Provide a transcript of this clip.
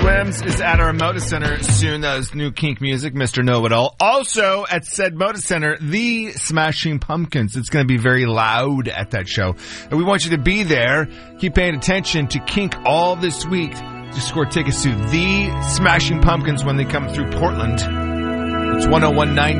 Swims is at our Moda Center soon. That is new kink music, Mr. Know-It-All. Also at said Moda Center, the Smashing Pumpkins. It's going to be very loud at that show. And we want you to be there. Keep paying attention to kink all this week to score tickets to the Smashing Pumpkins when they come through Portland. It's 1019